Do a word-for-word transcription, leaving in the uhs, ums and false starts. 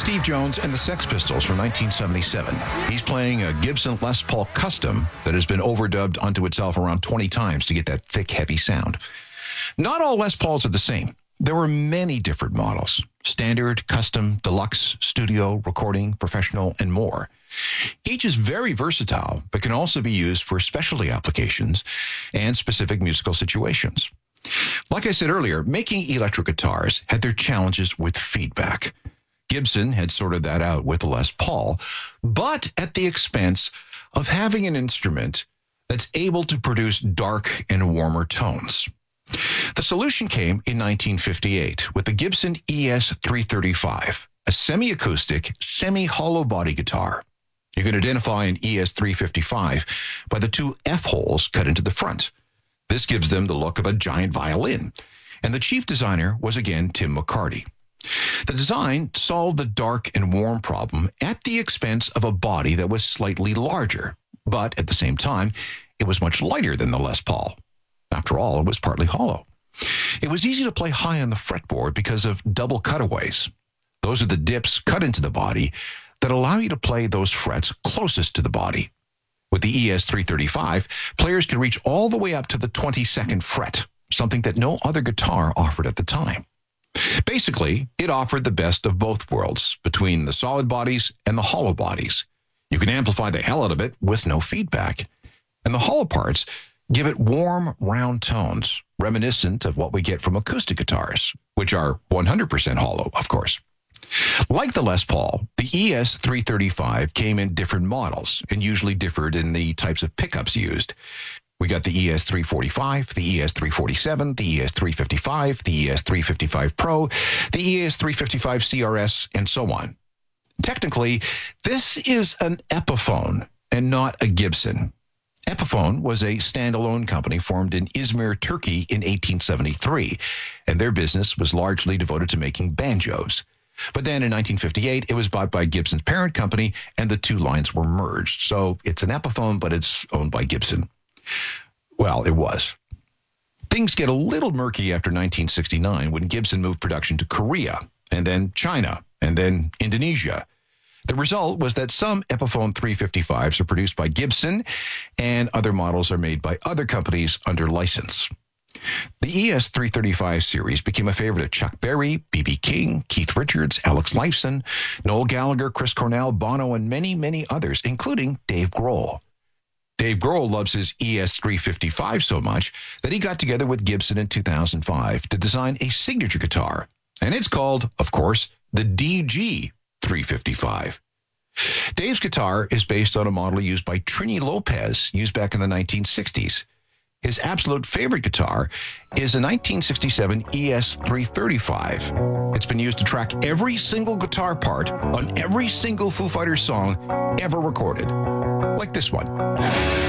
Steve Jones and the Sex Pistols from nineteen seventy-seven. He's playing a Gibson Les Paul Custom that has been overdubbed onto itself around twenty times to get that thick, heavy sound. Not all Les Pauls are the same. There were many different models: standard, custom, deluxe, studio, recording, professional, and more. Each is very versatile, but can also be used for specialty applications and specific musical situations. Like I said earlier, making electric guitars had their challenges with feedback. Gibson had sorted that out with the Les Paul, but at the expense of having an instrument that's able to produce dark and warmer tones. The solution came in nineteen fifty-eight with the Gibson E S three thirty-five, a semi-acoustic, semi-hollow body guitar. You can identify an E S three fifty-five by the two F-holes cut into the front. This gives them the look of a giant violin, and the chief designer was again Tim McCarty. The design solved the dark and warm problem at the expense of a body that was slightly larger, but at the same time, it was much lighter than the Les Paul. After all, it was partly hollow. It was easy to play high on the fretboard because of double cutaways. Those are the dips cut into the body that allow you to play those frets closest to the body. With the E S three thirty-five, players could reach all the way up to the twenty-second fret, something that no other guitar offered at the time. Basically, it offered the best of both worlds between the solid bodies and the hollow bodies. You can amplify the hell out of it with no feedback. And the hollow parts give it warm, round tones, reminiscent of what we get from acoustic guitars, which are one hundred percent hollow, of course. Like the Les Paul, the E S three thirty-five came in different models and usually differed in the types of pickups used. We got the E S three forty-five, the E S three forty-seven, the E S three fifty-five, the E S three fifty-five Pro, the E S three fifty-five C R S, and so on. Technically, this is an Epiphone and not a Gibson. Epiphone was a standalone company formed in Izmir, Turkey in eighteen seventy-three, and their business was largely devoted to making banjos. But then in nineteen fifty-eight, it was bought by Gibson's parent company, and the two lines were merged. So it's an Epiphone, but it's owned by Gibson. Well, it was. Things get a little murky after nineteen sixty-nine when Gibson moved production to Korea, and then China, and then Indonesia. The result was that some Epiphone three fifty-fives are produced by Gibson, and other models are made by other companies under license. The E S three thirty-five series became a favorite of Chuck Berry, B B King, Keith Richards, Alex Lifeson, Noel Gallagher, Chris Cornell, Bono, and many, many others, including Dave Grohl. Dave Grohl loves his E S three fifty-five so much that he got together with Gibson in two thousand five to design a signature guitar, and it's called, of course, the D G three fifty-five. Dave's guitar is based on a model used by Trini Lopez, used back in the nineteen sixties. His absolute favorite guitar is a nineteen sixty-seven E S three thirty-five. It's been used to track every single guitar part on every single Foo Fighters song ever recorded, like this one.